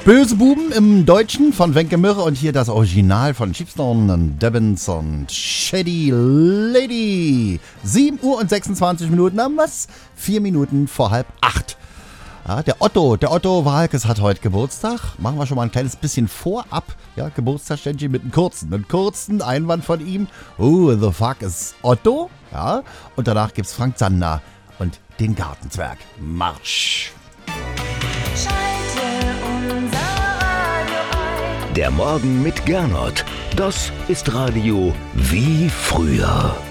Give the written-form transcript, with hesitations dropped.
Böse Buben im Deutschen von Wenke Mürre und hier das Original von Sheepstone und Devins und Shady Lady. 7:26 Uhr, was? 4 Minuten vor 7:30. Ja, der Otto Walkes hat heute Geburtstag. Machen wir schon mal ein kleines bisschen vorab. Ja, Geburtstagsständchen mit einem kurzen Einwand von ihm. Who the fuck is Otto? Ja, und danach gibt's Frank Zander und den Gartenzwerg. Marsch! Der Morgen mit Gernot. Das ist Radio wie früher.